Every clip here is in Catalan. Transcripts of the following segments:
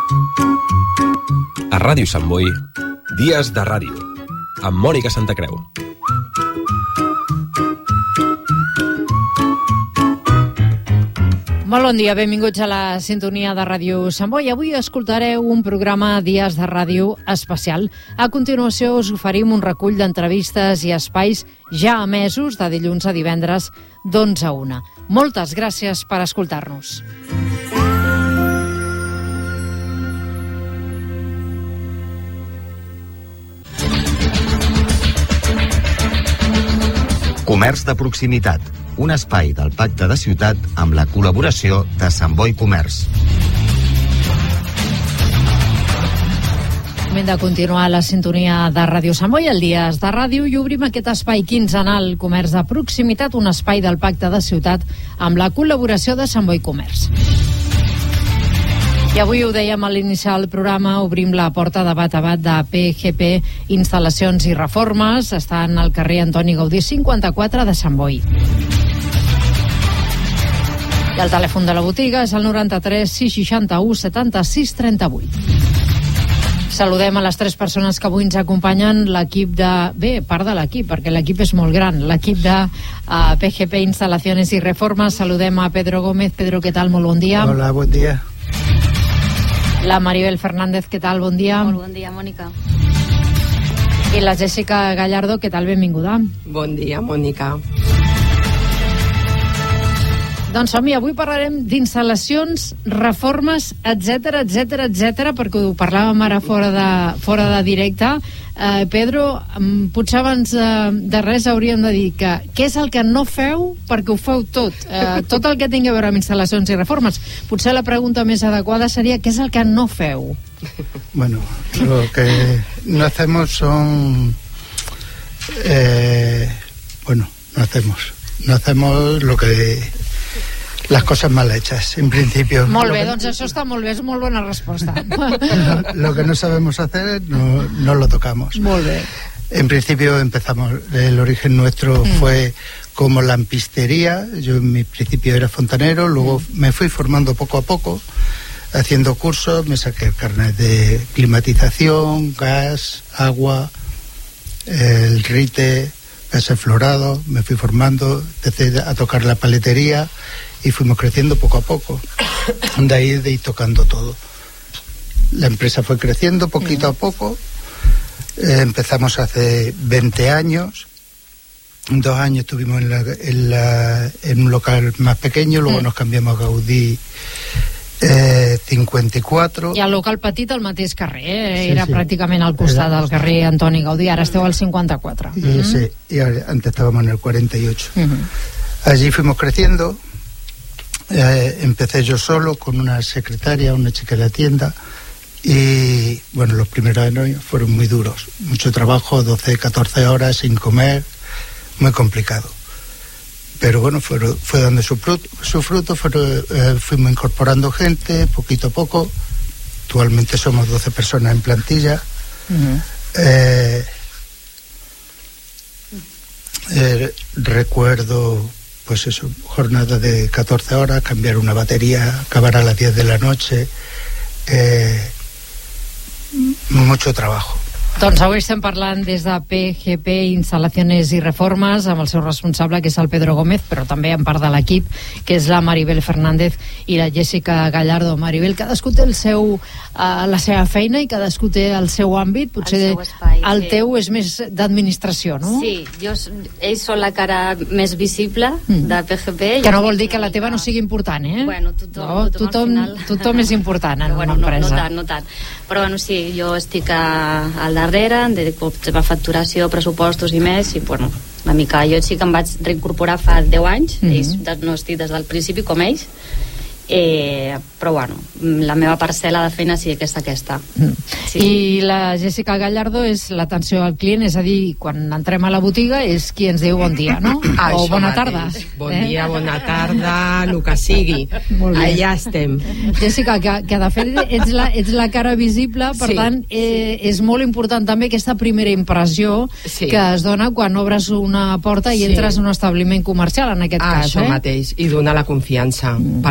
A Ràdio Sant Boi, Dies de Ràdio, amb Mònica Santacreu. Molt bon dia, benvinguts a la sintonia de Ràdio Sant Boi. Avui escoltareu un programa Dies de Ràdio especial. A continuació us oferim un recull d'entrevistes i espais ja emesos de dilluns a divendres d'11 a 1. Moltes gràcies per escoltar-nos. Comerç de proximitat, un espai del Pacte de Ciutat amb la col·laboració de Sant Boi Comerç. Hem de continuar la sintonia de Ràdio Sant Boi, el Dies de Ràdio, i obrim aquest espai quinzenal, Comerç de proximitat, un espai del Pacte de Ciutat amb la col·laboració de Sant Boi Comerç. I avui ho dèiem a l'iniciar el programa, obrim la porta de bat a bat de PGP Instal·lacions i Reformes. Estan al carrer Antoni Gaudí 54 de Sant Boi. I el telèfon de la botiga és el 93 661 76 38. Saludem a les tres persones que avui ens acompanyen, l'equip de... Bé, part de l'equip, perquè l'equip és molt gran. L'equip de PGP Instal·lacions i Reformes. Saludem a Pedro Gómez. Pedro, què tal? Molt bon dia. Hola, bon dia. La Maribel Fernández, què tal? Bon dia. Molt bon dia, Mònica. I la Jessica Gallardo, què tal? Benvinguda. Bon dia, Mònica. Doncs som-hi, avui parlarem d'instal·lacions, reformes, etc, perquè ho parlàvem ara fora de directe. Pedro, potser abans de res hauríem de dir que què és el que no feu perquè ho feu tot, tot el que tingui a veure amb instal·lacions i reformes. Potser la pregunta més adequada seria què és el que no feu? Bueno, lo que no hacemos son no hacemos lo que las cosas mal hechas, en principio. Molt bé, doncs això està molt bé, és molt bona resposta. Lo que no sabemos hacer no lo tocamos. Molt bé. En principio empezamos, el origen nuestro fue como lampistería. Yo en mi principio era fontanero, luego me fui formando poco a poco, haciendo cursos, me saqué el carnet de climatización, gas, agua, el RITE, gas florado, me fui formando, empecé a tocar la paletería y fuimos creciendo poco a poco. De ahí de ir tocando todo. La empresa fue creciendo poquito a poco. Empezamos hace 20 años. 2 años estuvimos en un local más pequeño, luego nos cambiamos a Gaudí 54. I el local petit al mateix carrer, era pràcticament al costat del carrer Antoni Gaudí, ara esteu al 54. Sí, y antes estábamos en el 48. Allí fuimos creciendo. Empecé yo solo con una secretaria, una chica de la tienda, y bueno, los primeros años fueron muy duros, mucho trabajo, 12, 14 horas sin comer, muy complicado, pero bueno, fue dando su fruto, fuimos incorporando gente poquito a poco. Actualmente somos 12 personas en plantilla. Recuerdo pues eso, jornada de 14 horas, cambiar una batería, acabar a las 10 de la noche, mucho trabajo. Doncs avui estem parlant des de PGP Instal·lacions i Reformes amb el seu responsable, que és el Pedro Gómez, però també en part de l'equip, que és la Maribel Fernández i la Jessica Gallardo. Maribel, cadascú té la seva feina i cadascú té el seu àmbit, potser el teu és més d'administració, no? Sí, ells són la cara més visible de PGP. Que no vol dir que la teva no sigui important, eh? Bueno, tothom és important en una empresa. No tant. Però bueno, sí, jo estic al darrere, em dedico a facturació, pressupostos i més, i bueno, una mica, jo sí que em vaig reincorporar fa 10 anys, ells no estic des del principi com ells, però bueno, la meva parcel·la de feina sí que és aquesta. Sí. I la Jessica Gallardo és l'atenció al client, és a dir, quan entrem a la botiga és qui ens diu bon dia, no? O bona tarda. Bon dia, bona tarda, el que sigui. Allà estem. Jessica, que de fet ets la cara visible, per tant, és molt important també aquesta primera impressió que es dona quan obres una porta i entres en un establiment comercial, en aquest cas. Això mateix, i donar la confiança, perquè l'obra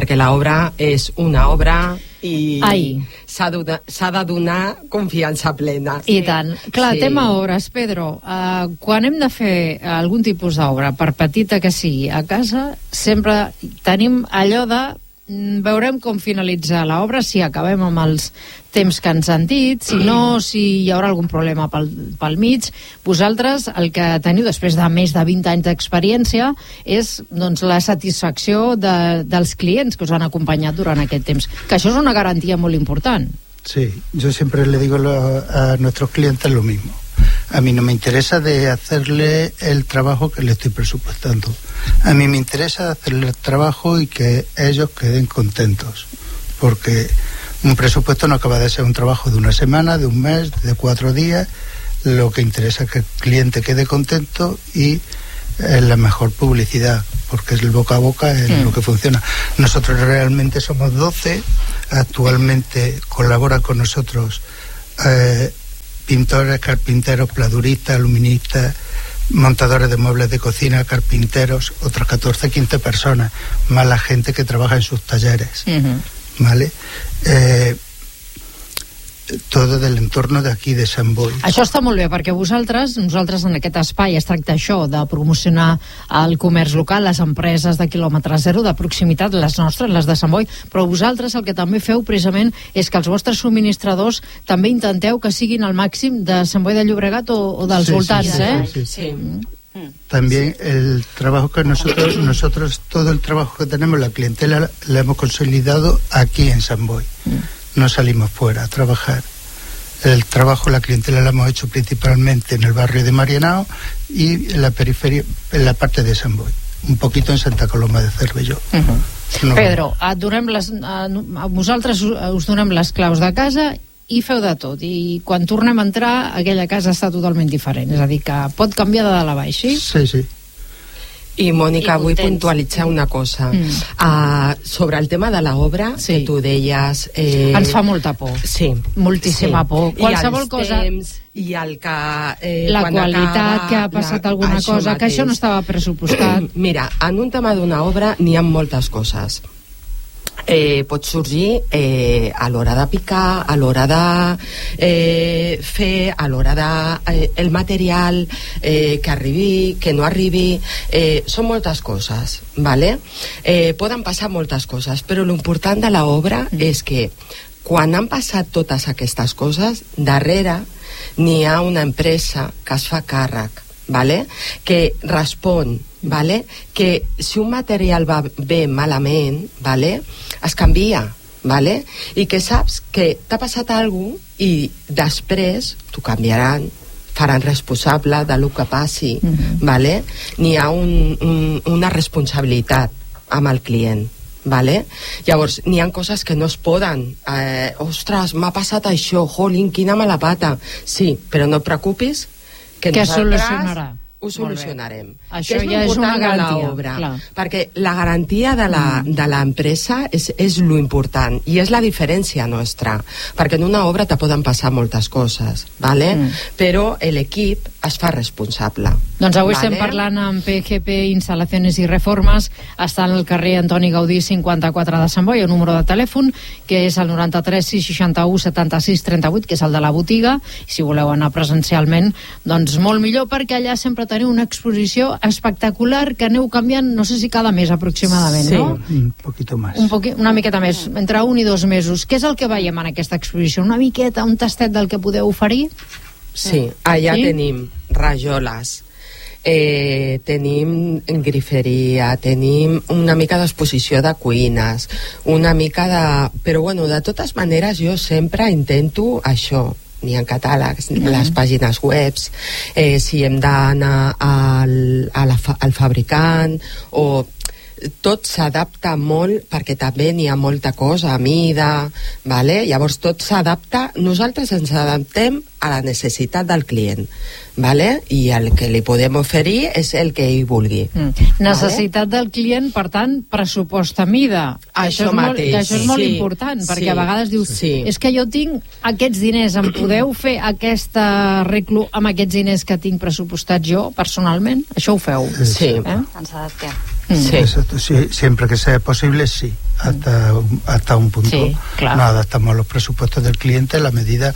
obra és una obra i Ai. s'ha de donar confiança plena. I tant. Clar, Sí. tema obres, Pedro. Quan hem de fer algun tipus d'obra, per petita que sigui, a casa, sempre tenim allò de veurem com finalitza l'obra, si acabem amb els temps que ens han dit, si no, si hi haurà algun problema pel mig. Vosaltres, el que teniu després de més de 20 anys d'experiència és doncs, la satisfacció dels clients que us han acompanyat durant aquest temps, que això és una garantia molt important. Sí, yo siempre le digo a nuestros clientes lo mismo. A mí no me interesa de hacerle el trabajo que le estoy presupuestando. A mí me interesa hacerle el trabajo y que ellos queden contentos. Porque un presupuesto no acaba de ser un trabajo de una semana, de un mes, de 4 días. Lo que interesa es que el cliente quede contento y es la mejor publicidad, porque es el boca a boca, es lo que funciona. Nosotros realmente somos 12. Actualmente colaboran con nosotros pintores, carpinteros, pladuristas, aluministas, montadores de muebles de cocina, carpinteros, otras 14, 15 personas, más la gente que trabaja en sus talleres, ¿vale? Todo del entorno d'aquí de Sant Boi. Això està molt bé, perquè nosaltres en aquest espai es tracta això, de promocionar el comerç local, les empreses de quilòmetre zero, de proximitat, les nostres, les de Sant Boi, però vosaltres el que també feu precisament és que els vostres subministradors també intenteu que siguin al màxim de Sant Boi de Llobregat o dels voltants, Sí. También el trabajo que nosotros todo el trabajo que tenemos, la clientela la hemos consolidado aquí en Sant Boi. No salimos fuera a trabajar. El trabajo, la clientela la hemos hecho principalmente en el barrio de Marianao y en la periferia, en la parte de Sant Boi, un poquito en Santa Coloma de Cervelló. No. Pedro, vosaltres us donem les claus de casa i feu de tot, i quan tornem a entrar aquella casa està totalment diferent, és a dir, que pot canviar de dalt a baix, sí? Sí. I Mònica, I vull contents. puntualitzar una cosa. Sobre el tema de l'obra, Sí. que tu deies... Ens fa molta por. Sí. Moltíssima por. Qualsevol I els cosa... temps, i el que... La quan qualitat, acaba, que ha passat alguna cosa, que això no estava pressupostat. Mira, en un tema d'una obra n'hi ha moltes coses. Pot sorgir a l'hora de picar, a l'hora de fer, a l'hora de el material, que arribi, que no arribi, són moltes coses, ¿vale? Poden passar moltes coses, però l'important de l'obra és que quan han passat totes aquestes coses, darrere n'hi ha una empresa que es fa càrrec, ¿vale? Que respon, ¿vale? Que si un material va bé malament, ¿vale? Es canvia, ¿vale? I que saps que t'ha passat alguna cosa i després t'ho canviaran, faran responsable de lo que passi, ¿vale? N'hi ha una responsabilitat amb el client, ¿vale? Llavors, n'hi ha coses que no es poden. Ostres, m'ha passat això, jolín, quina mala pata. Sí, però no et preocupis, que nosaltres solucionarà. ho solucionarem. Això Que ja és una l'important de garantia, l'obra, clar. perquè la garantia de l'empresa és lo important i és la diferència nostra, perquè en una obra te poden passar moltes coses, ¿vale? Però l'equip es fa responsable. Doncs avui estem parlant amb PGP Instal·lacions i Reformes. Està en el carrer Antoni Gaudí 54 de Sant Boi, el número de telèfon que és el 93 661 76 38, que és el de la botiga. I si voleu anar presencialment, doncs molt millor, perquè allà sempre teniu una exposició espectacular que aneu canviant, no sé si cada mes aproximadament, Sí. no? Un poquito más. Una miqueta més, entre 1 i 2 mesos. Què és el que veiem en aquesta exposició? Una miqueta, un tastet del que podeu oferir? Sí, allà Sí? tenim rajoles, tenim griferia, tenim una mica d'exposició de cuines, una mica de... Però bueno, de totes maneres jo sempre intento això, ni en catàlegs, les pàgines webs, si hem d'anar al fabricant, o tot s'adapta molt, perquè també n'hi ha molta cosa a mida, ¿vale? Llavors tot s'adapta, nosaltres ens adaptem a la necessitat del client, ¿vale? I el que li podem oferir és el que ell vulgui. Necessitat del client, per tant, pressupost a mida. Això mateix. Això és molt Sí, important, perquè sí, a vegades dius, sí. és que jo tinc aquests diners, em podeu fer aquest arreglo amb aquests diners que tinc pressupostats jo, personalment? Això ho feu? Sí. Eh? Ens adaptem. Sí. Exacto, sí, siempre que sea posible, sí. hasta un punto. Sí, claro. Nos adaptamos a los presupuestos del cliente. La medida,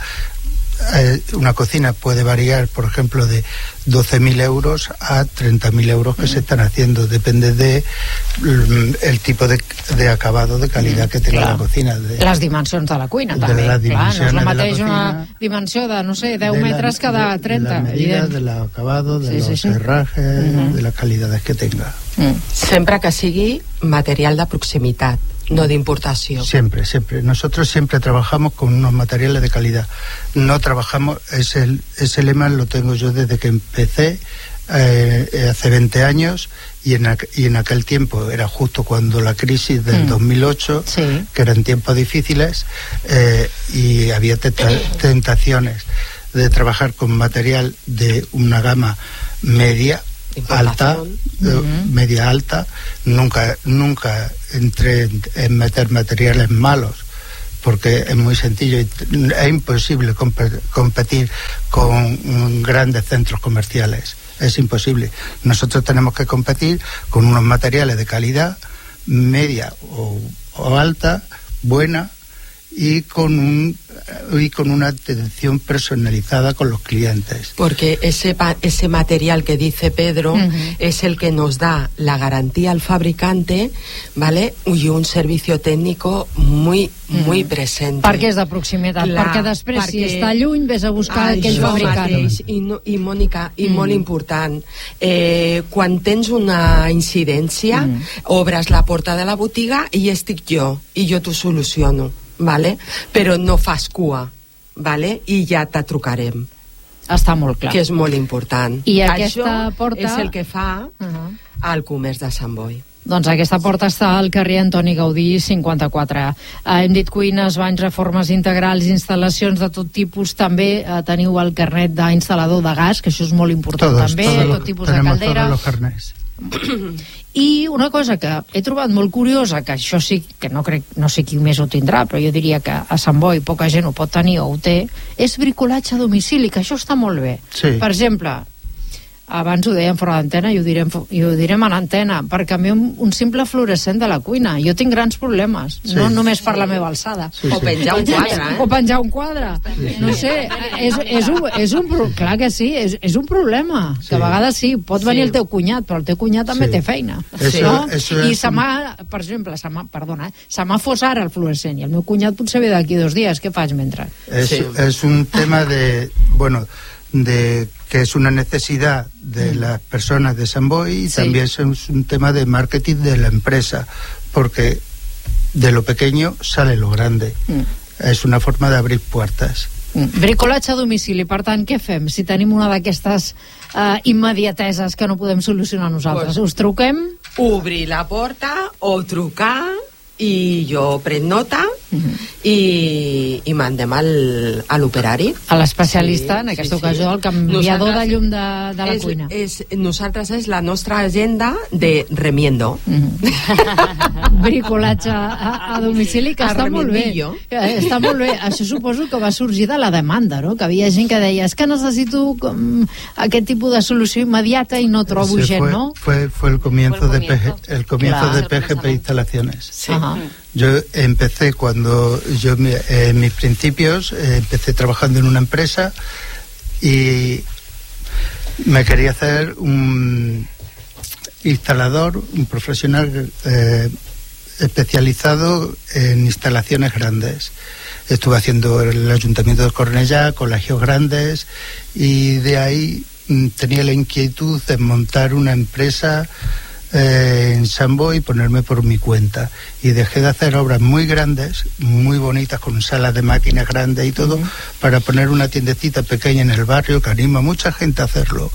una cocina puede variar, por ejemplo, de 12.000 euros a 30.000 euros que se están haciendo. Depende de el tipo de acabado, de calidad que tenga la cocina. Les dimensions de la cuina, també. Les dimensiones no és el de la mateix cocina, una dimensió de, no sé, 10 metres que de 30. De la medida, del acabado, de los herrajes, de las calidades que tenga. Sempre que sigui material de proximitat, no d'importació. Siempre. Nosotros siempre trabajamos con unos materiales de calidad. No trabajamos, ese lema lo tengo yo desde que empecé hace 20 años y en aquel tiempo era justo cuando la crisis del 2008, que eran tiempos difíciles y había tentaciones de trabajar con material de una gama media alta, media alta. Nunca entré en meter materiales malos, porque es muy sencillo, es imposible competir con grandes centros comerciales, es imposible. Nosotros tenemos que competir con unos materiales de calidad media o alta, buena, y con una atención personalizada con los clientes. Porque ese material que dice Pedro es el que nos da la garantía al fabricante, ¿vale? Y un servicio técnico muy presente. Perquè és de proximitat, perquè després si està lluny ves a buscar aquell fabricant. I Mònica, i molt important, quan tens una incidència, obres la porta de la botiga i estic jo, i jo t'ho soluciono, vale? Però no fas cua, vale? I ja te trucarem. Està molt clar. Que és molt important. I aquesta porta és el que fa el comerç de Sant Boi. Doncs aquesta porta està al carrer Antoni Gaudí 54. Hem dit cuines, banys, reformes integrals, instal·lacions de tot tipus. També teniu el carnet d'instal·lador de gas, que això és molt important també, tot tipus de caldera. Todos los carnets. I una cosa que he trobat molt curiosa, que això sí que no sé qui més ho tindrà, però jo diria que a Sant Boi poca gent ho pot tenir o ho té, és bricolatge a domicili, que això està molt bé. Sí. Per exemple, abans ho dèiem fora d'antena i ho direm en antena, per canviar un simple fluorescent de la cuina. Jo tinc grans problemes, no només per la meva alçada. O penjar un quadre. O penjar un quadre. No sé, clar que sí, és un problema, que a vegades sí, pot venir el teu cunyat, però el teu cunyat també té feina. I per exemple, se m'ha fos ara el fluorescent i el meu cunyat potser ve d'aquí 2 dies, què faig mentre? Es un tema de que es una necesidad de las personas de Sant Boi y también es un tema de marketing de la empresa, porque de lo pequeño sale lo grande. Es una forma de abrir puertas. Bricolatge a domicili, per tant, què fem si tenim una d'aquestes immediateses que no podem solucionar nosaltres? Us truquem? Obrir la porta o trucar i jo prenc nota i mandem a l'operari, a l'especialista, en aquesta ocasió el canviador de llum de la cuina. Nosaltres és la nostra agenda de remiendo. Bricolatge a domicili, que està molt bé. Està molt bé. Això suposo que va sorgir de la demanda, no? Que havia gent que deia, és que necessito aquest tipus de solució immediata i no trobo gent, no? Fue el comienzo de PGP Instalaciones. Sí. Yo empecé en mis principios, empecé trabajando en una empresa y me quería hacer un instalador, un profesional especializado en instalaciones grandes. Estuve haciendo el Ayuntamiento de Cornellá, colegios grandes, y de ahí tenía la inquietud de montar una empresa en Sant Boi y ponerme por mi cuenta, y dejé de hacer obras muy grandes, muy bonitas, con salas de máquinas grandes y todo, para poner una tiendecita pequeña en el barrio, que anima a mucha gente a hacerlo,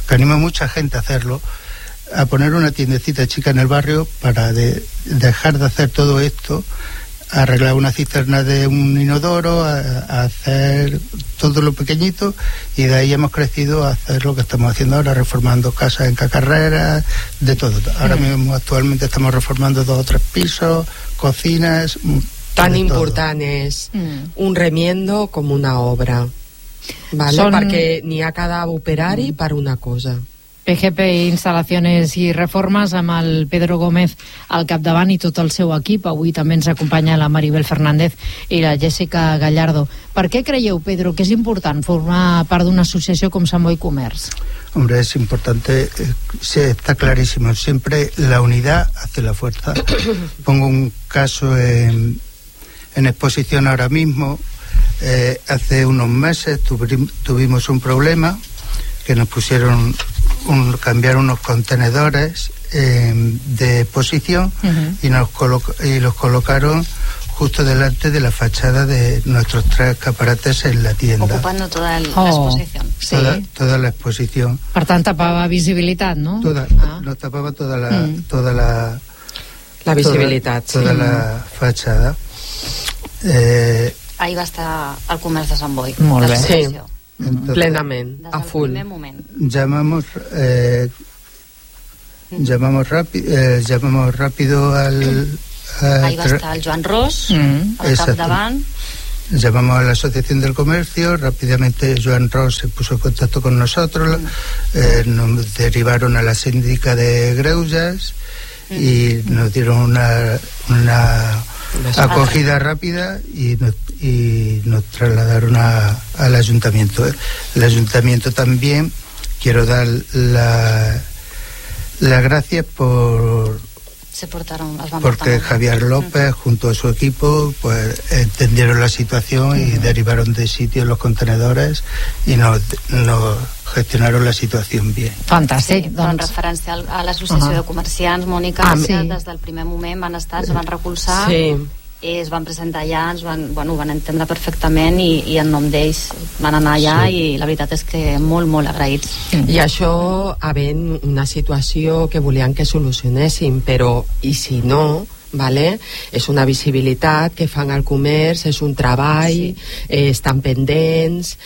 a poner una tiendecita chica en el barrio para dejar de hacer todo esto, arreglar una cisterna de un inodoro, a hacer todo lo pequeñito, y de ahí hemos crecido a hacer lo que estamos haciendo ahora, reformando casas en Cacarreras, de todo. Ahora mismo actualmente estamos reformando 2 o 3 pisos, cocinas. Tan important és un remiendo com una obra, vale? Perquè n'hi ha cada operari per una cosa. PGP Instal·lacions i Reformes, amb el Pedro Gómez al capdavant i tot el seu equip. Avui també ens acompanya la Maribel Fernández i la Jessica Gallardo. Per què creieu, Pedro, que és important formar part d'una associació com Sant Boi Comerç? Hombre, es importante, está clarísimo, siempre la unidad hace la fuerza. Pongo un caso en exposición ahora mismo. Hace unos meses tuvimos un problema que nos pusieron cambiar unos contenedores de posición y los colocaron justo delante de la fachada de nuestros 3 escaparates en la tienda. Ocupando toda la exposición. Sí. Toda la exposición. Per tant, tapava visibilitat, no? Nos tapaba toda la visibilitat. Toda la fachada. Ahí va estar el comerç de Sant Boi. Molt bé. Sí, Entonces, plenament, a full. Des del primer moment. Llamamos rápido al Ahí va estar el Joan Ros, al capdavant. Llamamos a la Asociación del Comercio, rápidamente Joan Ros se puso en contacto con nosotros, nos derivaron a la síndica de Greuges y nos dieron una acogida rápida y nos trasladaron al ayuntamiento. El ayuntamiento también, quiero dar las gracias porque Javier López junto a su equipo pues entendieron la situación y derivaron de sitio los contenedores y nos gestionaron la situación bien. Fantàstic. Sí, en referència a l'associació de comerciants, Mònica, des del primer moment van estar, es van recolzar, es van presentar allà, ho van entendre perfectament i en nom d'ells van anar allà i la veritat és que molt, molt agraïts. I això havent una situació que volien que solucionéssim, però i si no, vale? És una visibilitat que fan al comerç, és un treball, estan pendents,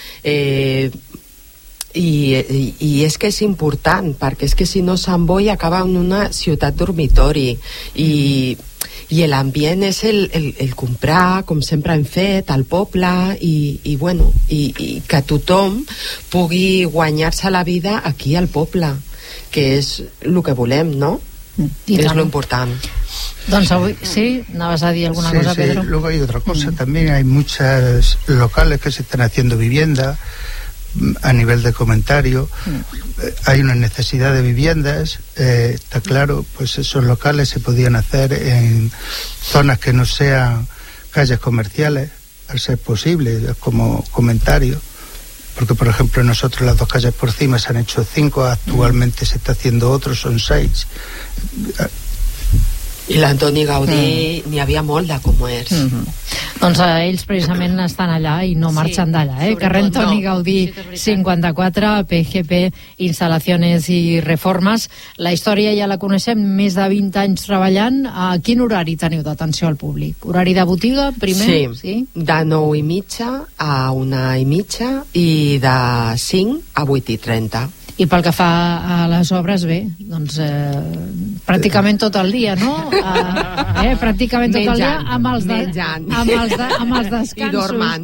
i és que és important, perquè és que si no Sant Boi acaba en una ciutat dormitori i l'ambient és el comprar, com sempre hem fet, al poble i que tothom pugui guanyar-se la vida aquí al poble, que és el que volem, no? És lo important. Doncs avui, sí, anaves a dir alguna cosa, Pedro. Luego hay otra cosa, también hay muchos locales que se están haciendo vivienda a nivel de comentario. Hay una necesidad de viviendas, está claro, pues esos locales se podían hacer en zonas que no sean calles comerciales, al ser posible, como comentario, porque por ejemplo nosotros las 2 calles por cima se han hecho 5, actualmente se está haciendo otro, son 6. I l'Antoni Gaudí n'hi havia molt de comerç. Doncs ells precisament estan allà i no marxen d'allà, Carrer Antoni Gaudí 54, PGP Instal·lacions i Reformes. La història ja la coneixem, més de 20 anys treballant. A quin horari teniu d'atenció al públic? Horari de botiga, primer? Sí, de 9:30 a 1:30 i de 5 a 8:30. I pel que fa a les obres, bé, doncs pràcticament tot el dia, no? Pràcticament tot el dia amb els descansos. I dormant.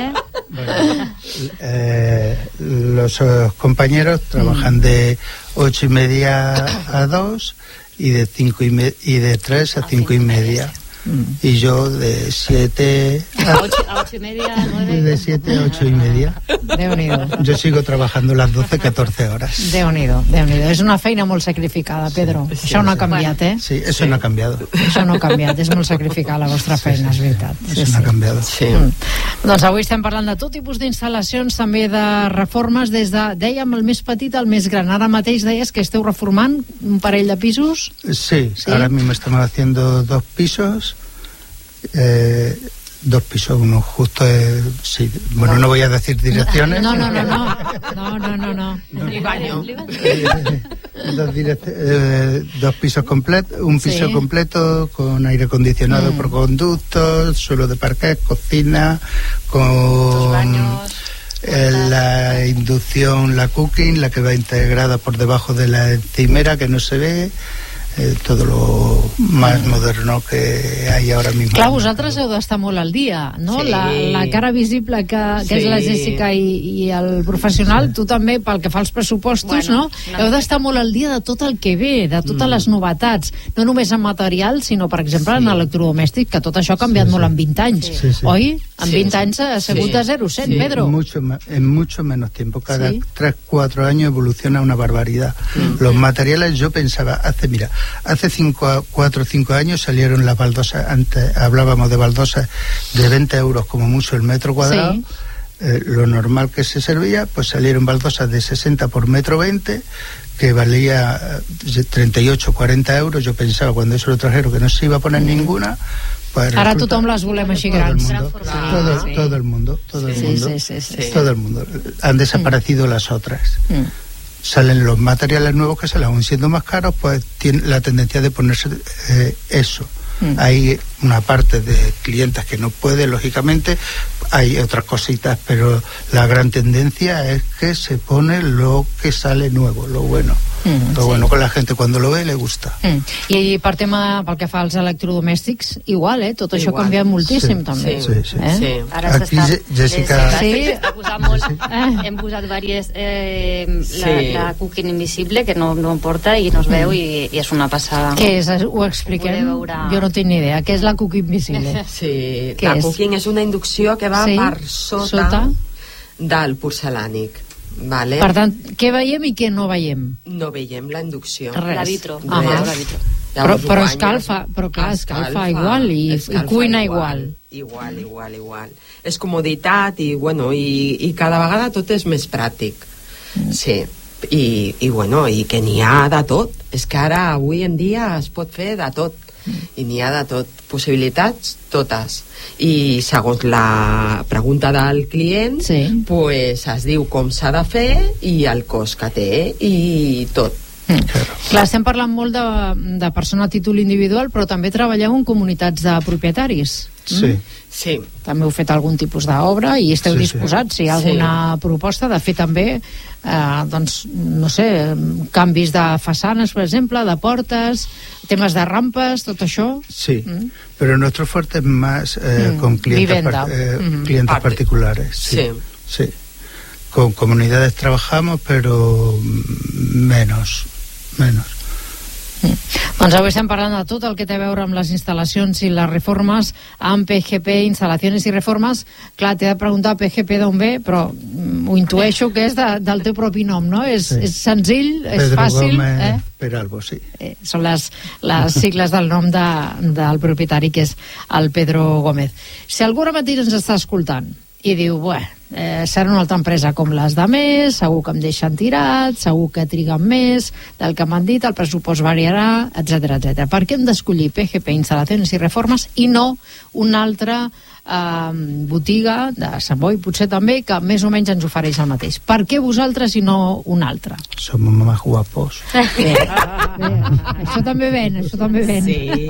Los compañeros trabajan de 8:30 a 2 y de 3 a 5:30. Y yo de 7 a 8:30, 9. De 7 a 8:30. Déu-n'hi-do. Yo sigo trabajando las 12-14 horas. Déu-n'hi-do, Déu-n'hi-do. És una feina molt sacrificada, Pedro. Sí, això no ha canviat, Sí, eso no ha cambiado. Això no ha canviat, és molt sacrificada la vostra feina, és veritat. Eso no ha cambiado. Sí. Doncs avui estem parlant de tot tipus d'instal·lacions, també de reformes, des de, dèiem, el més petit al més gran. Ara mateix deies que esteu reformant un parell de pisos? Sí, ahora mismo estamos haciendo 2 pisos. 2 pisos, uno justo sí. Bueno, no voy a decir direcciones. No. Ni baño. 2 pisos completos, un piso completo con aire acondicionado por conductos, suelo de parquet, cocina, con baños, la inducción, la cooking, la que va integrada por debajo de la encimera que no se ve. todo lo más moderno que hay ahora mismo. Clar, vosaltres heu d'estar molt al dia, no? Sí. La cara visible que és la Jessica i el professional, tu també, pel que fa als pressupostos, no? Heu d'estar molt al dia de tot el que ve, de totes les novetats, no només en material, sinó, per exemple, en electrodomèstic, que tot això ha canviat molt en 20 anys, oi? En 20 anys ha sigut de 0 a 100, Pedro. En mucho menos tiempo, cada 3-4 años evoluciona una barbaridad. Los materiales, yo pensaba, hace 4 o 5 años salieron las baldosas, antes hablábamos de baldosas de 20 euros como mucho el metro cuadrado, lo normal que se servía, pues salieron baldosas de 60 por metro 20, que valía 38 o 40 euros. Yo pensaba cuando eso lo trajeron que no se iba a poner ninguna. Pues ara tothom les volem així grans. Todo el mundo. Han desaparecido las otras. Salen los materiales nuevos que salen, aún siendo más caros, pues tiene la tendencia de ponerse eso. Hay una parte de clientes que no puede, lógicamente, hay otras cositas, pero la gran tendencia es que se pone lo que sale nuevo, lo bueno. Lo bueno que la gente cuando lo ve le gusta. I pel que fa als electrodomèstics, igual, tot això ha canviat moltíssim, també. Sí. Ara aquí Jessica hem posat diverses la cooking invisible que no porta i no es veu i és una passada. Què és? Ho expliquem? Jo no tinc ni idea. Què és la cooking invisible? Sí, la cooking és una inducció que va per sota del porcelànic. Vale. Per tant, què veiem i què no veiem? No veiem la inducció. La vitro. Però escalfa, però clar, escalfa igual i cuina igual. Igual. És comoditat i cada vegada tot és més pràctic. Sí. I que n'hi ha de tot. És que ara, avui en dia, es pot fer de tot. I n'hi ha de tot, possibilitats totes, i segons la pregunta del client pues es diu com s'ha de fer i el cost que té i tot. Clar, estem parlant molt de persona a títol individual, però també treballeu en comunitats de propietaris. Sí. També heu fet algun tipus d'obra i esteu disposats, si hi ha alguna proposta de fer també doncs, no sé, canvis de façanes, per exemple, de portes, temes de rampes, tot això. Sí, pero nuestro fuerte es más con clientes particulares. Sí. Con comunidades trabajamos, pero menos. Doncs avui estem parlant de tot el que té a veure amb les instal·lacions i les reformes amb PGP, instal·lacions i reformes. Clar, t'he de preguntar PGP d'on ve, però ho intueixo que és del teu propi nom, no? És senzill, és fàcil. Pedro Gómez Peralbo, sí. Són les sigles del nom del propietari, que és el Pedro Gómez. Si algú ara mateix ens està escoltant i diu, serà una altra empresa com les de més, segur que em deixen tirat, segur que triguen més del que m'han dit, el pressupost variarà, etc. Per què hem d'escollir PGP, instal·lacions i reformes, i no una altra botiga de Sant Boi, potser també, que més o menys ens ofereix el mateix? Per què vosaltres i no una altra? Som más guapos. Bé, això també ven. Sí.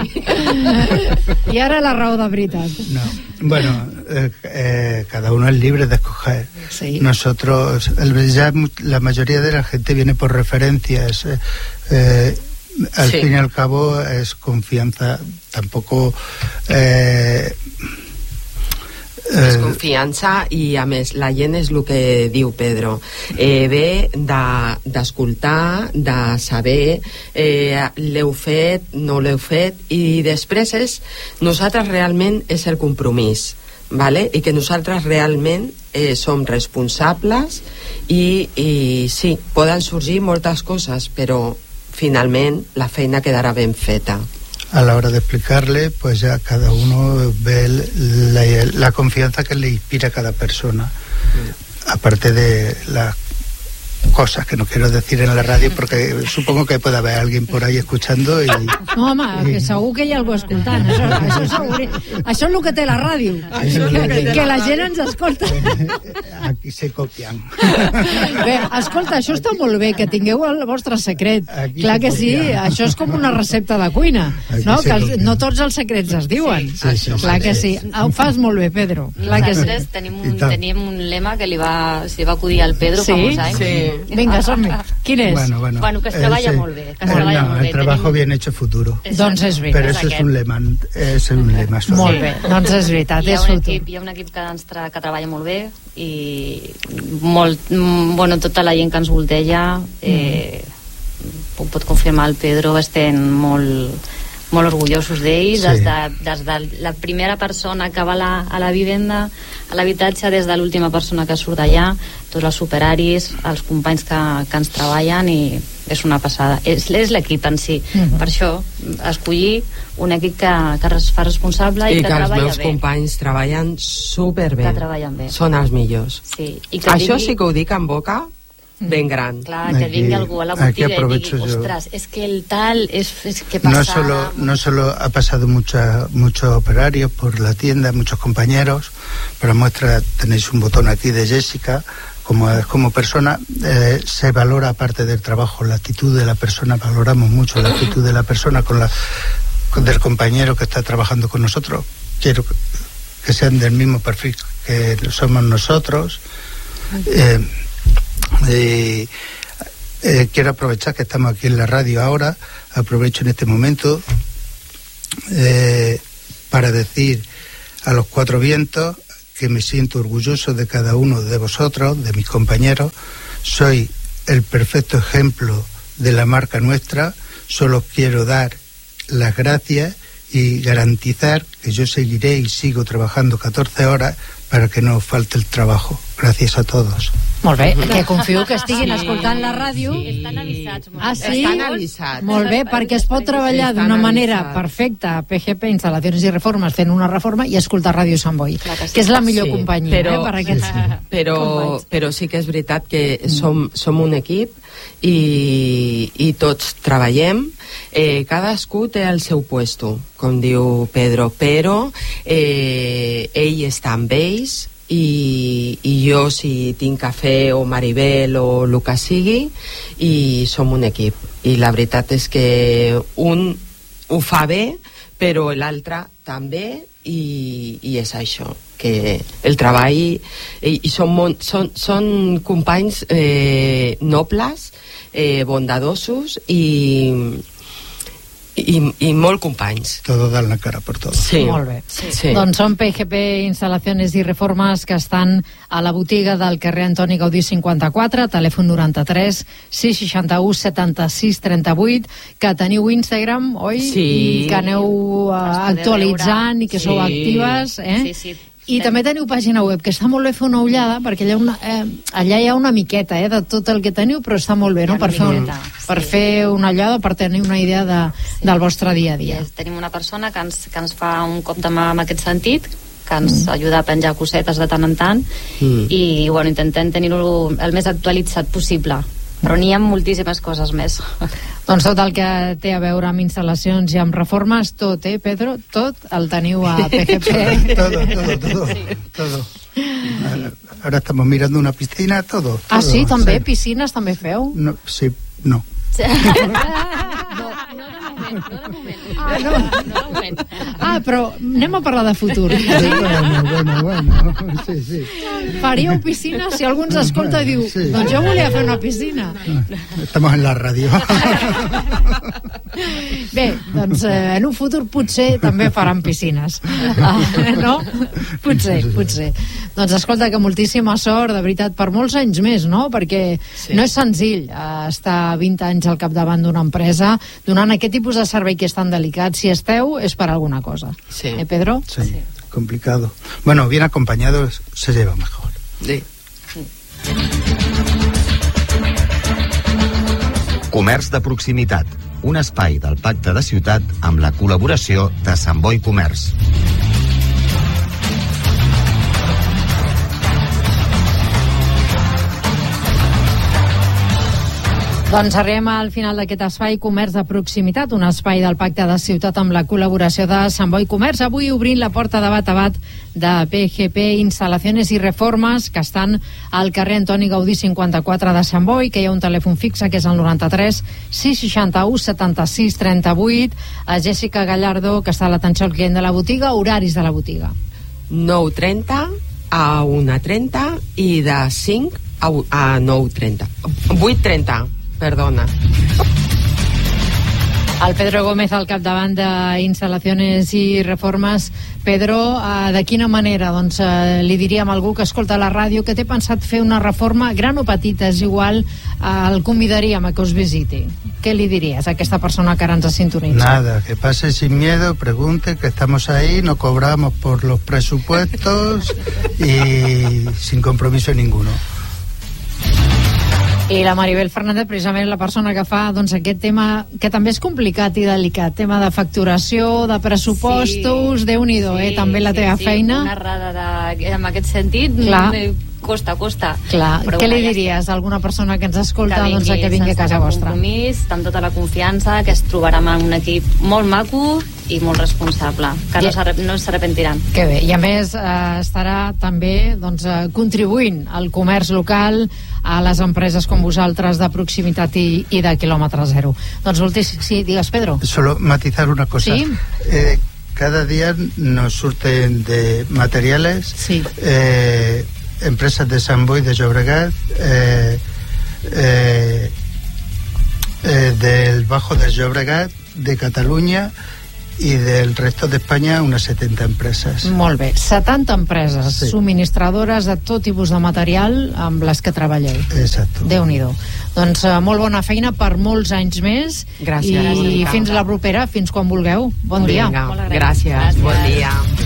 I ara la raó de veritat. No. Bueno, cada uno es libre de escoger. Sí. Nosotros, ya la mayoría de la gente viene por referencias. Al fin y al cabo es confianza. Tampoco és confiança, i a més la gent és el que diu Pedro, ve d'escoltar, de saber l'heu fet, no l'heu fet, i després nosaltres realment és el compromís, vale? I que nosaltres realment som responsables i sí, poden sorgir moltes coses, però finalment la feina quedarà ben feta. A la hora de explicarle, pues ya cada uno ve la confianza que le inspira a cada persona, aparte de las cosas que no quiero decir en la radio porque supongo que puede haber alguien por ahí escuchando i... No, home, que segur que hi ha algú escoltant, això és el que té la ràdio, que la gent ens escolta. Aquí se copian. Bé, escolta, això està molt bé, que tingueu el vostre secret. Clar que sí, això és com una recepta de cuina, no? Que no tots els secrets es diuen. Clar que sí, ho fas molt bé, Pedro. Nosaltres tenim un lema que li va acudir al Pedro fa molts anys, Vinga, som-hi. Quin és? Bueno, que es treballa molt bé. El trabajo bien hecho futuro. Doncs és bé. Però això és un lema. Molt bé, doncs és veritat, és futur. Hi ha un equip que treballa molt bé i tota la gent que ens volteja pot confirmar el Pedro, estem molt orgullosos d'ell, des de la primera persona que va a la vivenda, a l'habitatge, des de l'última persona que surt d'allà, tots els superaris, els companys que ens treballen, i és una passada. És l'equip en si. Per això escollir un equip que es fa responsable i que treballa bé. I que els meus companys treballen superbé. Que treballen bé. Són els millors. Sí. Això sí que ho dic en boca ben gran. Clar, que vingui algú a la botiga y diga, ostras, es que el tal es que pasa... No solo ha pasado muchos operarios por la tienda, muchos compañeros, pero muestra, tenéis un botón aquí de Jessica, como persona, se valora, aparte del trabajo, la actitud de la persona. Valoramos mucho la actitud de la persona del compañero que está trabajando con nosotros. Quiero que sean del mismo perfil que somos nosotros. Quiero aprovechar que estamos aquí en la radio ahora, aprovecho en este momento para decir a los cuatro vientos que me siento orgulloso de cada uno de vosotros, de mis compañeros. Soy el perfecto ejemplo de la marca nuestra. Solo quiero dar las gracias y garantizar que yo seguiré y sigo trabajando 14 horas para que no os falte el trabajo. Gràcies a tots. Molt bé, que confio que estiguin escoltant la ràdio. Estan avisats. Sí? Estan avisats. Molt bé, perquè es pot treballar d'una manera perfecta a PGP, Instal·lacions i Reformes, fent una reforma i escoltar Ràdio Sant Boi, que és la millor companyia per aquests companys. Però sí que és veritat que som un equip i tots treballem. Cadascú té el seu puesto, com diu Pedro, però ell està amb ells i jo, si tinc cafè o Maribel o el que sigui, i som un equip, i la veritat és que un ho fa bé però l'altre també, i és això, que el treball i són companys nobles, bondadosos i molt companys. Todo dan la cara por todo. Sí. Molt bé. Sí. Doncs són PGP Instal·lacions i Reformes, que estan a la botiga del carrer Antoni Gaudí 54, telèfon 93 661 76 38, que teniu Instagram, oi? Sí. I que aneu actualitzant i que sou actives, Sí. I també teniu pàgina web, que està molt bé fer una ullada, perquè allà hi ha una miqueta de tot el que teniu, però està molt bé, no? Per fer una ullada, per tenir una idea del vostre dia a dia. Tenim una persona que ens fa un cop de mà en aquest sentit, que ens ajuda a penjar cosetes de tant en tant, i intentem tenir-ho el més actualitzat possible, però n'hi ha moltíssimes coses més. Doncs tot el que té a veure amb instal·lacions i amb reformes, tot, Pedro? Tot el teniu a PGP. Todo. Ahora estamos mirando una piscina, todo. Ah, sí, també? Piscines també feu? No, sí, no. No de moment. Però anem a parlar de futur. Bueno, sí. Faríeu piscina? Si algú ens escolta i diu, doncs jo volia fer una piscina. Estamos en la ràdio. Bé, doncs en un futur potser també faran piscines. No? Potser. Doncs escolta, que moltíssima sort, de veritat, per molts anys més, no? Perquè no és senzill estar 20 anys al capdavant d'una empresa donant aquest tipus de servei que és tan delicat. Si esteu, és per alguna cosa. Sí. Pedro? Sí, complicado. Bueno, bien acompañado se lleva mejor. Sí. Comerç de proximitat, un espai del Pacte de Ciutat amb la col·laboració de Sant Boi Comerç. Doncs arribem al final d'aquest espai Comerç de proximitat, un espai del Pacte de Ciutat amb la col·laboració de Sant Boi Comerç. Avui obrint la porta de bat a bat de PGP Instal·lacions i Reformes, que estan al carrer Antoni Gaudí 54 de Sant Boi, que hi ha un telèfon fixe que és el 93 661 76 38. A Jessica Gallardo, que està a l'atenció al client de la botiga. Horaris de la botiga: 9:30 a 1:30 i de 5 a 9:30. 8:30, perdona. El Pedro Gómez al capdavant d'Instal·lacions i Reformes. Pedro, de quina manera li diríem a algú que escolta la ràdio que té pensat fer una reforma, gran o petita, és igual, el convidaríem a que us visiti? Què li diries a aquesta persona que ara ens sintonitza? Nada, que pase sin miedo, pregunte, que estamos ahí, no cobramos por los presupuestos y sin compromiso ninguno. I la Maribel Fernández, precisament la persona que fa aquest tema, que també és complicat i delicat, tema de facturació, de pressupostos, Déu-n'hi-do, també la teva feina. Una errada en aquest sentit, costa. Clar, què li diries a alguna persona que ens escolta que vingui a casa vostra? Compromís, amb tota la confiança, que es trobarà amb un equip molt maco i molt responsable, que no s'arrepentiran. Que bé, i a més estarà també contribuint al comerç local, a les empreses com vosaltres de proximitat i de quilòmetre zero. Sí, digues, Pedro. Solo matizar una cosa. Sí. Cada día nos surten de materiales empresas de Sant Boi de Llobregat, del Bajo de Llobregat, de Catalunya i del resto d'Espanya unes 70 empreses. Molt bé, 70 empreses subministradores de tot tipus de material amb les que treballeu. Exacto. Déu-n'hi-do. Doncs molt bona feina per molts anys més. Gràcies. I fins la propera, fins quan vulgueu. Bon dia. Gràcies, bon dia.